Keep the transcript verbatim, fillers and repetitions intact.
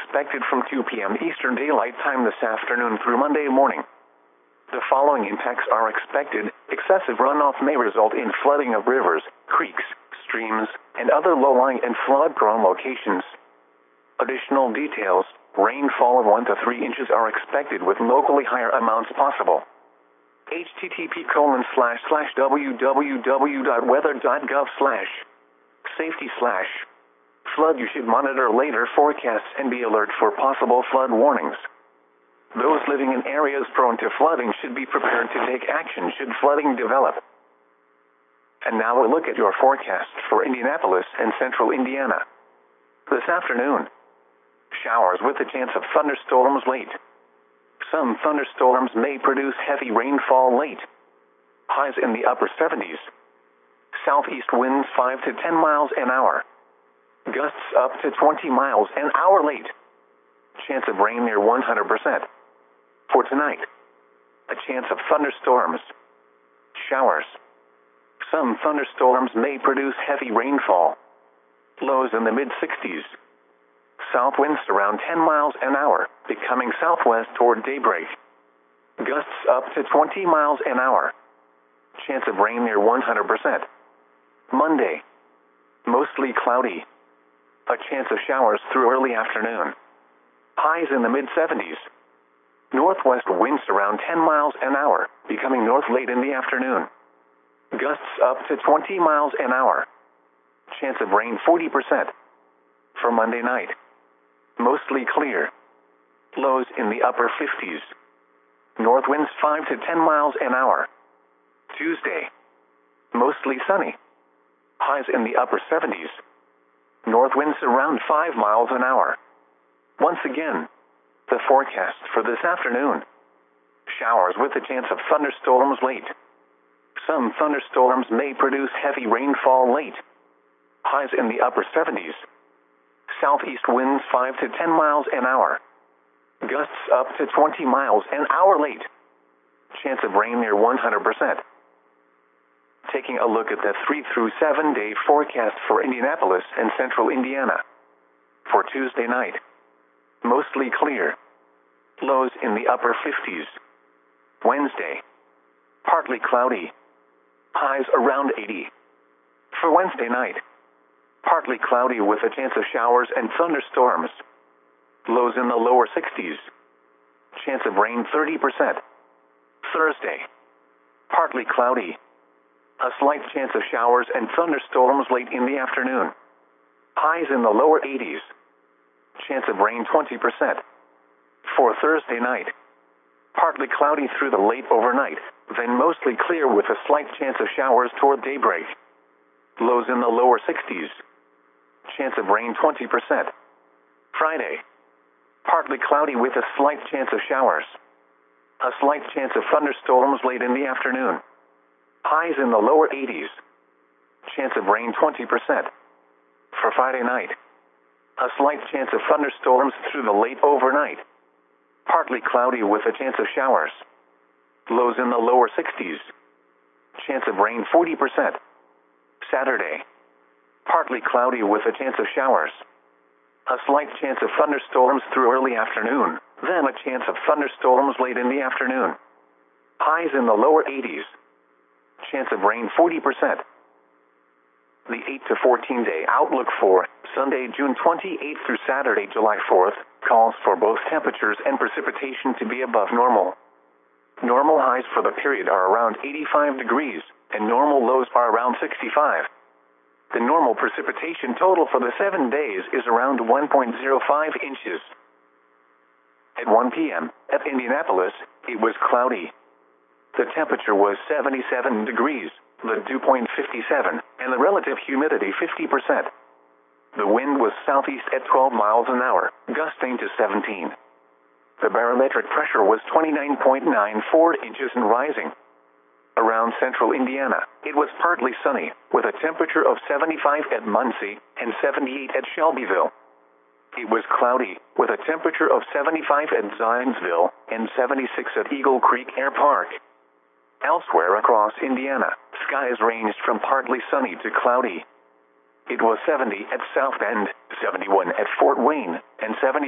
expected from two p m Eastern Daylight Time this afternoon through Monday morning. The following impacts are expected. Excessive runoff may result in flooding of rivers, creeks, streams, and other low-lying and flood-prone locations. Additional details: rainfall of one to three inches are expected with locally higher amounts possible. http colon slash slash www.weather.gov slash safety slash flood. You should monitor later forecasts and be alert for possible flood warnings. Those living in areas prone to flooding should be prepared to take action should flooding develop. And now a look at your forecast for Indianapolis and central Indiana. This afternoon, showers with a chance of thunderstorms late. Some thunderstorms may produce heavy rainfall late. Highs in the upper seventies. Southeast winds five to ten miles an hour. Gusts up to twenty miles an hour late. Chance of rain near one hundred percent. For tonight, a chance of thunderstorms. Showers. Some thunderstorms may produce heavy rainfall. Lows in the mid-sixties. South winds around ten miles an hour, becoming southwest toward daybreak. Gusts up to twenty miles an hour. Chance of rain near one hundred percent. Monday, mostly cloudy. A chance of showers through early afternoon. Highs in the mid-seventies. Northwest winds around ten miles an hour, becoming north late in the afternoon. Gusts up to twenty miles an hour. Chance of rain forty percent. For Monday night, mostly clear. Lows in the upper fifties. North winds five to ten miles an hour. Tuesday, mostly sunny. Highs in the upper seventies. North winds around five miles an hour. Once again, the forecast for this afternoon. Showers with a chance of thunderstorms late. Some thunderstorms may produce heavy rainfall late. Highs in the upper seventies. Southeast winds five to ten miles an hour. Gusts up to twenty miles an hour late. Chance of rain near one hundred percent. Taking a look at the three through seven day forecast for Indianapolis and central Indiana. For Tuesday night, mostly clear. Lows in the upper fifties. Wednesday, partly cloudy. Highs around eighty. For Wednesday night, partly cloudy with a chance of showers and thunderstorms. Lows in the lower sixties. Chance of rain thirty percent. Thursday, partly cloudy. A slight chance of showers and thunderstorms late in the afternoon. Highs in the lower eighties. Chance of rain twenty percent. For Thursday night, partly cloudy through the late overnight, then mostly clear with a slight chance of showers toward daybreak. Lows in the lower sixties. Chance of rain twenty percent. Friday, partly cloudy with a slight chance of showers. A slight chance of thunderstorms late in the afternoon. Highs in the lower eighties. Chance of rain twenty percent. For Friday night, a slight chance of thunderstorms through the late overnight. Partly cloudy with a chance of showers. Lows in the lower sixties. Chance of rain forty percent. Saturday, partly cloudy with a chance of showers. A slight chance of thunderstorms through early afternoon, then a chance of thunderstorms late in the afternoon. Highs in the lower eighties. Chance of rain forty percent. The eight to fourteen day outlook for Sunday, June twenty-eighth through Saturday, July fourth, calls for both temperatures and precipitation to be above normal. Normal highs for the period are around eighty-five degrees, and normal lows are around sixty-five. The normal precipitation total for the seven days is around one point zero five inches. At one p m at Indianapolis, it was cloudy. The temperature was seventy-seven degrees, the dew point fifty-seven, and the relative humidity fifty percent. The wind was southeast at twelve miles an hour, gusting to seventeen. The barometric pressure was twenty-nine point nine four inches and rising. Around central Indiana, it was partly sunny, with a temperature of seventy-five at Muncie and seventy-eight at Shelbyville. It was cloudy, with a temperature of seventy-five at Zionsville and seventy-six at Eagle Creek Air Park. Elsewhere across Indiana, skies ranged from partly sunny to cloudy. It was seventy at South Bend, seventy-one at Fort Wayne, and seventy